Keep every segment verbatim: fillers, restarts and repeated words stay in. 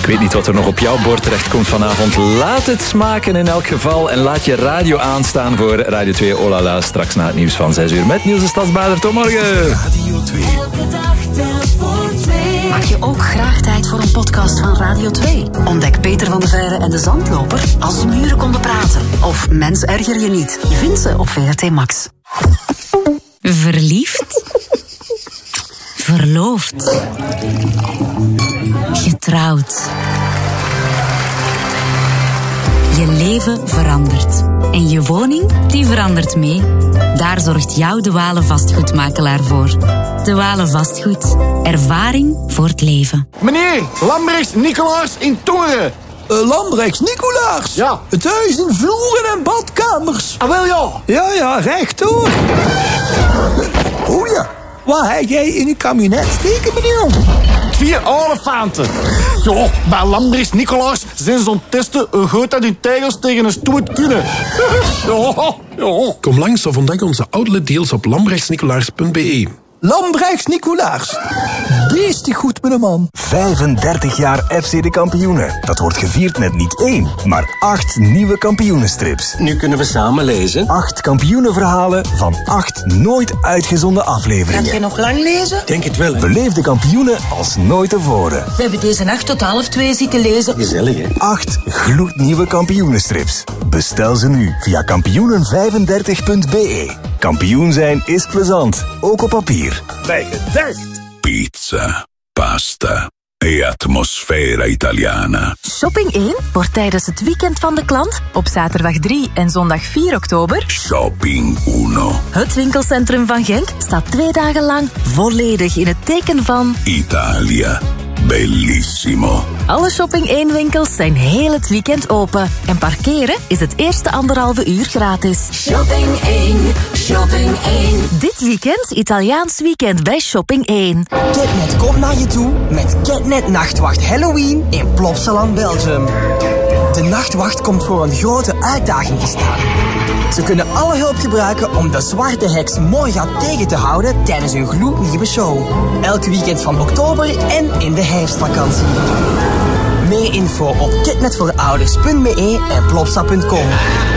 Ik weet niet wat er nog op jouw bord terechtkomt vanavond. Laat het smaken in elk geval. En laat je radio aanstaan voor Radio twee Oh La La. Straks na het nieuws van zes uur met Niels de Stadsbader. Tot morgen. Radio twee. Elke dag telt voor twee. Maak je ook graag tijd voor een podcast van Radio twee? Ontdek Peter van de Veire en de Zandloper als de muren konden praten. Of Mens erger je niet. Je vindt ze op V R T Max. Verliefd? Verloofd? Getrouwd? Je leven verandert. En je woning, die verandert mee. Daar zorgt jouw De Walen vastgoedmakelaar voor. De Walen Vastgoed. Ervaring voor het leven. Meneer, Lambrechts Nicolaas in Tongeren. Uh, Lambrechts Nicolaas? Ja. Het huis in vloeren en badkamers. Ah, wel ja. Ja, ja, rechtdoor. Oh ja. Wat heb jij in je kabinet steken, meneer? Vier olifanten. Ja, bij Lambrechts Nicolaas zijn ze aan het testen hoe goed dat hun tijgers tegen een stoet kunnen. Ja, ja. Kom langs of ontdek onze outlet deals op lambrechtsnicolaars punt b e. Lambrechts Nicolaas. Beestig goed met een man. vijfendertig jaar F C de Kampioenen. Dat wordt gevierd met niet één, maar acht nieuwe kampioenenstrips. Nu kunnen we samen lezen. Acht kampioenenverhalen van acht nooit uitgezonden afleveringen. Kan je nog lang lezen? Denk het wel, hè? Beleef de kampioenen als nooit tevoren. We hebben deze nacht tot half twee zitten lezen. Gezellig, hè? Acht gloednieuwe kampioenenstrips. Bestel ze nu via kampioenen vijfendertig punt b e. Kampioen zijn is plezant, ook op papier. Bij gedacht. Pizza, pasta e atmosfera italiana. Shopping één wordt tijdens het weekend van de klant op zaterdag drie en zondag vier oktober. Shopping uno. Het winkelcentrum van Genk staat twee dagen lang volledig in het teken van Italia. Bellissimo. Alle Shopping één winkels zijn heel het weekend open. En parkeren is het eerste anderhalve uur gratis. Shopping één, Shopping één. Dit weekend Italiaans weekend bij Shopping één. Ketnet komt naar je toe met Ketnet Nachtwacht Halloween in Plopsaland, Belgium. De Nachtwacht komt voor een grote uitdaging te staan. Ze kunnen alle hulp gebruiken om de zwarte heks Morga tegen te houden tijdens hun gloednieuwe show. Elk weekend van oktober en in de herfstvakantie. Meer info op ketnetvoorouders punt b e en plopsa punt com.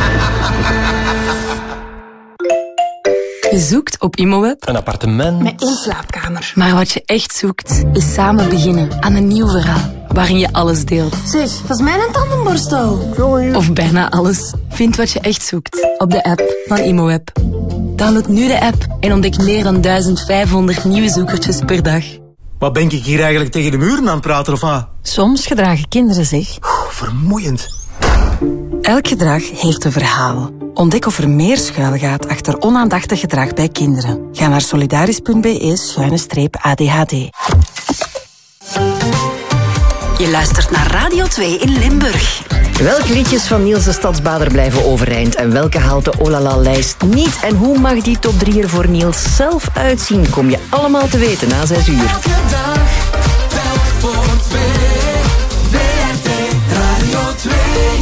Je zoekt op ImmoWeb een appartement met één slaapkamer. Maar wat je echt zoekt, is samen beginnen aan een nieuw verhaal. Waarin je alles deelt. Zeg, dat is mijn tandenborstel. Of bijna alles. Vind wat je echt zoekt op de app van ImmoWeb. Download nu de app en ontdek meer dan duizend vijfhonderd nieuwe zoekertjes per dag. Wat ben ik hier eigenlijk tegen de muren aan het praten of wat? Soms gedragen kinderen zich. Oeh, vermoeiend. Elk gedrag heeft een verhaal. Ontdek of er meer schuilgaat achter onaandachtig gedrag bij kinderen. Ga naar solidaris punt b e schuine streep A D H D. Je luistert naar Radio twee in Limburg. Welke liedjes van Niels de Stadsbader blijven overeind en welke haalt de Oh La La lijst niet? En hoe mag die top drie er voor Niels zelf uitzien? Kom je allemaal te weten na zes uur. Elke dag telt voor twee. V R T Radio twee.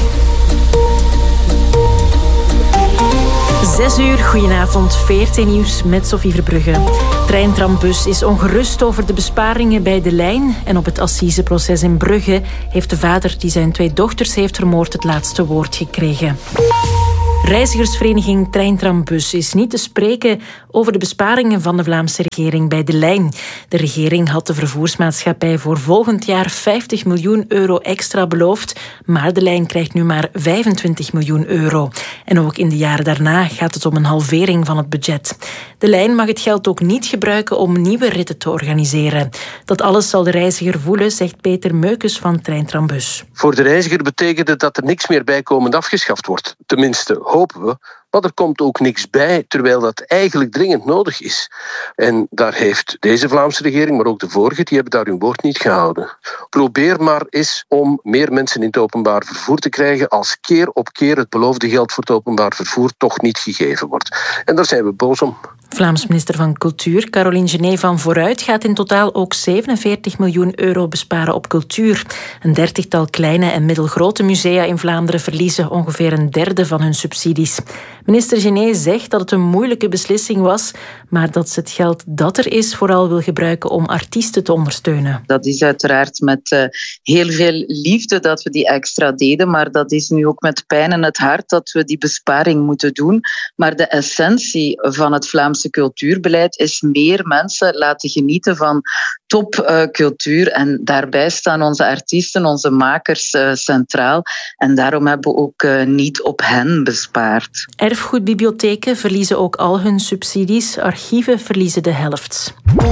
Zes uur, goedenavond, V R T Nieuws met Sophie Verbrugge. Treintrambus is ongerust over de besparingen bij De Lijn. En op het assiseproces in Brugge heeft de vader die zijn twee dochters heeft vermoord het laatste woord gekregen. Reizigersvereniging Treintrambus is niet te spreken over de besparingen van de Vlaamse regering bij De Lijn. De regering had de vervoersmaatschappij voor volgend jaar vijftig miljoen euro extra beloofd, maar De Lijn krijgt nu maar vijfentwintig miljoen euro. En ook in de jaren daarna gaat het om een halvering van het budget. De Lijn mag het geld ook niet gebruiken om nieuwe ritten te organiseren. Dat alles zal de reiziger voelen, zegt Peter Meukes van Treintrambus. Voor de reiziger betekent het dat er niks meer bijkomend afgeschaft wordt. Tenminste, hopen we. Maar er komt ook niks bij, terwijl dat eigenlijk dringend nodig is. En daar heeft deze Vlaamse regering, maar ook de vorige, die hebben daar hun woord niet gehouden. Probeer maar eens om meer mensen in het openbaar vervoer te krijgen als keer op keer het beloofde geld voor het openbaar vervoer toch niet gegeven wordt. En daar zijn we boos om. Vlaams minister van Cultuur, Caroline Genet van Vooruit, gaat in totaal ook zevenenveertig miljoen euro besparen op cultuur. Een dertigtal kleine en middelgrote musea in Vlaanderen verliezen ongeveer een derde van hun subsidies. Minister Genet zegt dat het een moeilijke beslissing was, maar dat ze het geld dat er is vooral wil gebruiken om artiesten te ondersteunen. Dat is uiteraard met uh, heel veel liefde dat we die extra deden, maar dat is nu ook met pijn in het hart dat we die besparing moeten doen. Maar de essentie van het Vlaamse cultuurbeleid is meer mensen laten genieten van topcultuur. Uh, en daarbij staan onze artiesten, onze makers uh, centraal. En daarom hebben we ook uh, niet op hen bespaard. Erfgoedbibliotheken verliezen ook al hun subsidies. Archieven verliezen de helft.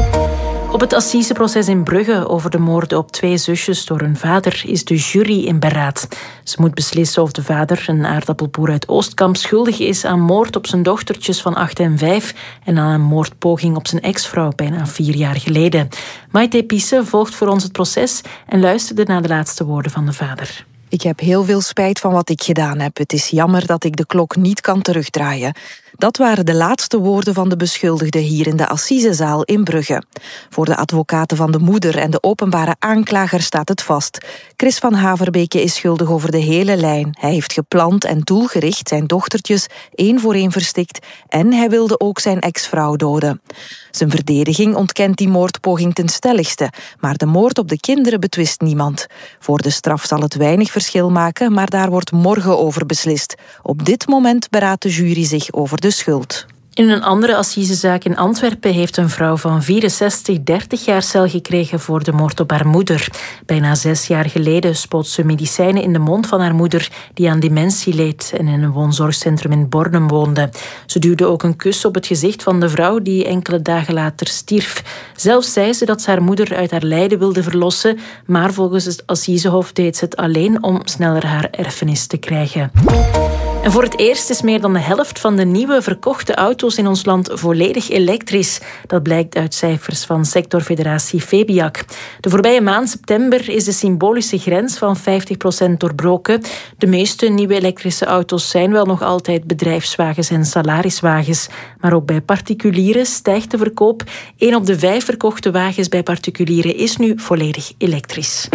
Op het assiseproces in Brugge over de moorden op twee zusjes door hun vader is de jury in beraad. Ze moet beslissen of de vader, een aardappelboer uit Oostkamp, schuldig is aan moord op zijn dochtertjes van acht en vijf en aan een moordpoging op zijn ex-vrouw bijna vier jaar geleden. Maite Pisse volgt voor ons het proces en luisterde naar de laatste woorden van de vader. Ik heb heel veel spijt van wat ik gedaan heb. Het is jammer dat ik de klok niet kan terugdraaien. Dat waren de laatste woorden van de beschuldigde hier in de assisezaal in Brugge. Voor de advocaten van de moeder en de openbare aanklager staat het vast. Chris van Haverbeke is schuldig over de hele lijn. Hij heeft gepland en doelgericht zijn dochtertjes één voor één verstikt en hij wilde ook zijn ex-vrouw doden. Zijn verdediging ontkent die moordpoging ten stelligste, maar de moord op de kinderen betwist niemand. Voor de straf zal het weinig verschil maken, maar daar wordt morgen over beslist. Op dit moment beraadt de jury zich over de schuld. In een andere assisezaak in Antwerpen heeft een vrouw van vierenzestig dertig jaar cel gekregen voor de moord op haar moeder. Bijna zes jaar geleden spoot ze medicijnen in de mond van haar moeder die aan dementie leed en in een woonzorgcentrum in Bornem woonde. Ze duwde ook een kus op het gezicht van de vrouw die enkele dagen later stierf. Zelfs zei ze dat ze haar moeder uit haar lijden wilde verlossen, maar volgens het assisehof deed ze het alleen om sneller haar erfenis te krijgen. En voor het eerst is meer dan de helft van de nieuwe verkochte auto's in ons land volledig elektrisch. Dat blijkt uit cijfers van sectorfederatie Febiac. De voorbije maand september is de symbolische grens van vijftig procent doorbroken. De meeste nieuwe elektrische auto's zijn wel nog altijd bedrijfswagens en salariswagens. Maar ook bij particulieren stijgt de verkoop. Een op de vijf verkochte wagens bij particulieren is nu volledig elektrisch.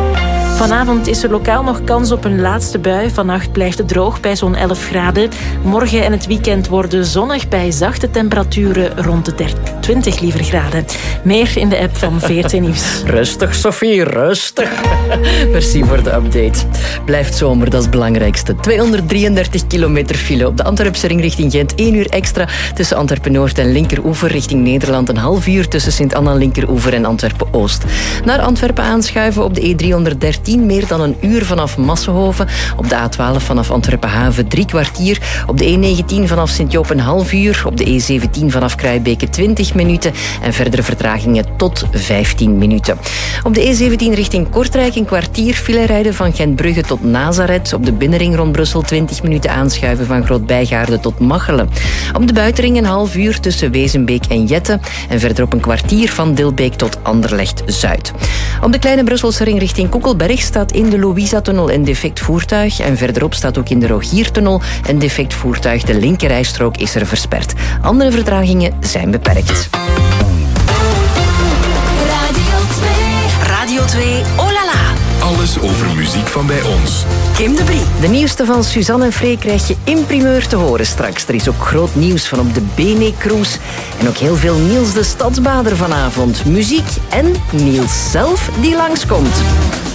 Vanavond is er lokaal nog kans op een laatste bui. Vannacht blijft het droog bij zo'n elf graden. Morgen en het weekend worden zonnig bij zachte temperaturen rond de twintig liever graden. Meer in de app van V R T Nieuws. Rustig, Sophie, rustig. Merci voor de update. Blijft zomer, dat is het belangrijkste. tweehonderddrieëndertig kilometer file op de Antwerpse ring richting Gent. één uur extra tussen Antwerpen-Noord en Linkeroever richting Nederland. Een half uur tussen Sint-Anna, Linkeroever en Antwerpen-Oost. Naar Antwerpen aanschuiven op de E driehonderddertien. Meer dan een uur vanaf Massenhoven. Op de A twaalf vanaf Antwerpen-Haven drie kwartier. Op de E negentien vanaf Sint-Joop een half uur. Op de E zeventien vanaf Kruijbeke twintig minuten. En verdere vertragingen tot vijftien minuten. Op de E zeventien richting Kortrijk een kwartier file rijden van Gentbrugge tot Nazareth. Op de binnenring rond Brussel twintig minuten aanschuiven van Groot-Bijgaarde tot Machelen. Op de buitenring een half uur tussen Wezenbeek en Jette. En verder op een kwartier van Dilbeek tot Anderlecht-Zuid. Op de kleine Brusselse ring richting Koekelberg staat in de Louisa-tunnel een defect voertuig. En verderop staat ook in de Rogiertunnel een defect voertuig. De linkerrijstrook is er versperd. Andere vertragingen zijn beperkt. Radio twee, oh la la. Alles over muziek van bij ons. Kim de Brie. De nieuwste van Suzanne en Frey krijg je in primeur te horen straks. Er is ook groot nieuws van op de Bene-cruise. En ook heel veel Niels de Stadsbader vanavond. Muziek en Niels zelf die langskomt.